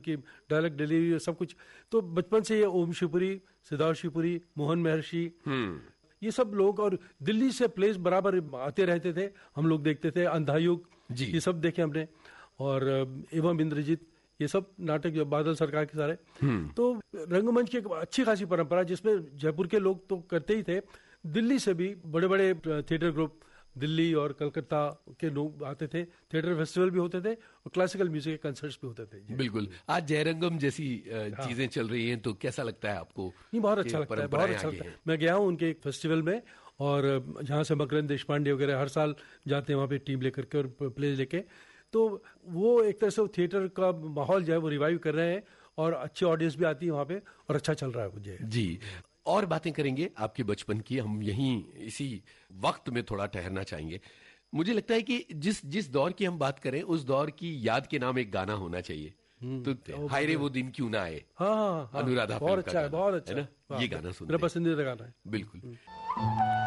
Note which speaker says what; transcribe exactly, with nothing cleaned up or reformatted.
Speaker 1: उनकी dialect delivery सब कुछ। तो बचपन से ये ओम शिवपुरी, सिद्धार्थ शिवपुरी, मोहन महर्षि, ये सब लोग, और दिल्ली से प्लेस बराबर आते रहते थे, हम लोग देखते थे। अंधायुग, ये सब देखे हमने, और एवं इंद्रजीत, ये सब नाटक जो बादल सरकार के सारे। तो रंगमंच की एक अच्छी खासी परंपरा, जिसमें जयपुर के लोग तो करते ही थे, दिल्ली से भी बड़े बड़े थिएटर ग्रुप, दिल्ली और कलकत्ता के लोग आते थे। थिएटर फेस्टिवल भी होते थे और क्लासिकल म्यूजिक के कंसर्ट्स भी होते थे।
Speaker 2: बिल्कुल। आज जयरंगम जैसी हाँ। चीजें चल रही हैं, तो कैसा लगता है आपको?
Speaker 1: नहीं, बहुत अच्छा लगता है, बहुत अच्छा लगता है। मैं गया हूँ उनके एक फेस्टिवल में, और जहाँ से मकरंद देशपांडे वगैरह हर साल जाते हैं वहाँ पे टीम लेकर के और प्ले लेके। तो वो एक तरह से थिएटर का माहौल जो है वो रिवाइव कर रहे हैं, और अच्छी ऑडियंस भी आती है वहाँ पे, और अच्छा चल रहा है मुझे।
Speaker 2: जी, और बातें करेंगे आपके बचपन की। हम यहीं इसी वक्त में थोड़ा ठहरना चाहेंगे। मुझे लगता है कि जिस जिस दौर की हम बात करें, उस दौर की याद के नाम एक गाना होना चाहिए। तो हाय रे वो दिन क्यों ना आए,
Speaker 1: हाँ, हाँ, हाँ,
Speaker 2: अनुराधा,
Speaker 1: बहुत अच्छा है, बहुत अच्छा
Speaker 2: है ना? ये गाना सुनते हैं,
Speaker 1: मेरा पसंदीदा गाना है।
Speaker 2: बिल्कुल।